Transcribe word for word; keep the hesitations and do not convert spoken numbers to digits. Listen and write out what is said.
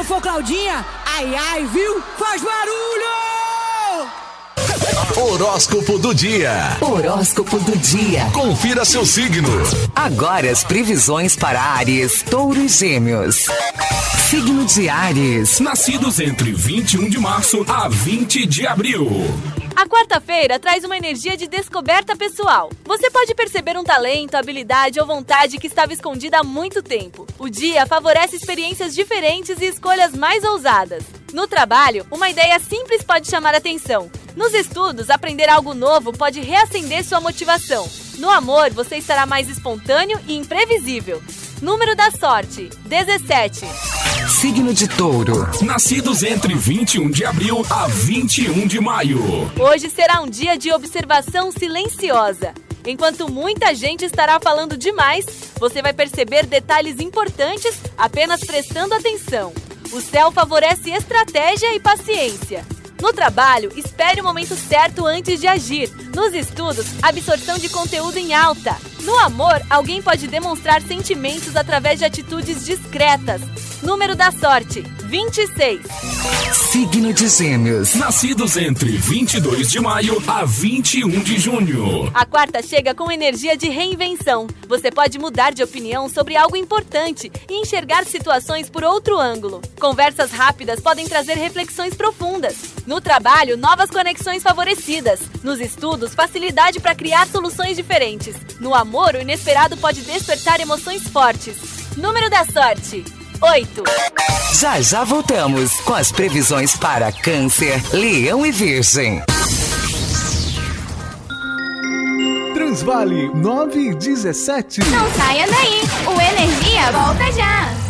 for Claudinha, ai ai, viu? Faz barulho! Horóscopo do dia. Horóscopo do dia. Confira seu signo. Agora as previsões para Áries, Touro e Gêmeos. Signo de Áries. Nascidos entre vinte e um de março a vinte de abril. A quarta-feira traz uma energia de descoberta pessoal. Você pode perceber um talento, habilidade ou vontade que estava escondida há muito tempo. O dia favorece experiências diferentes e escolhas mais ousadas. No trabalho, uma ideia simples pode chamar atenção. Nos estudos, aprender algo novo pode reacender sua motivação. No amor, você estará mais espontâneo e imprevisível. Número da sorte, dezessete. Signo de Touro. Nascidos entre vinte e um de abril a vinte e um de maio. Hoje será um dia de observação silenciosa. Enquanto muita gente estará falando demais, você vai perceber detalhes importantes apenas prestando atenção. O céu favorece estratégia e paciência. No trabalho, espere o momento certo antes de agir. Nos estudos, absorção de conteúdo em alta. No amor, alguém pode demonstrar sentimentos através de atitudes discretas. Número da sorte, vinte e seis. Signo de Gêmeos. Nascidos entre vinte e dois de maio a vinte e um de junho. A quarta chega com energia de reinvenção. Você pode mudar de opinião sobre algo importante e enxergar situações por outro ângulo. Conversas rápidas podem trazer reflexões profundas. No trabalho, novas conexões favorecidas. Nos estudos, facilidade para criar soluções diferentes. No amor, o inesperado pode despertar emoções fortes. Número da sorte, oito. Já já voltamos com as previsões para Câncer, Leão e Virgem. Transvale nove e dezessete. Não saia daí, o Energia volta já.